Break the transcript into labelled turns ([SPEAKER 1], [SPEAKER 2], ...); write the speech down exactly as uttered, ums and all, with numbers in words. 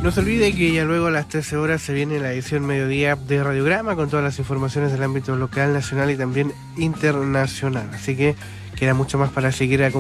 [SPEAKER 1] No se olvide que ya luego a las trece horas se viene la edición mediodía de Radiograma con todas las informaciones del ámbito local, nacional y también internacional. Así que queda mucho más para seguir acompañando.